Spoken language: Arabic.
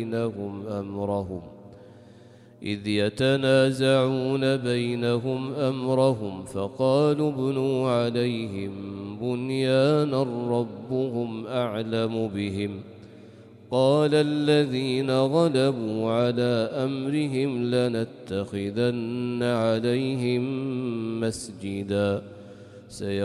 إذ يتنازعون بينهم أمرهم فقالوا ابنوا عليهم بنيانا ربهم أعلم بهم قال الذين غلبوا على أمرهم لنتخذن عليهم مسجدا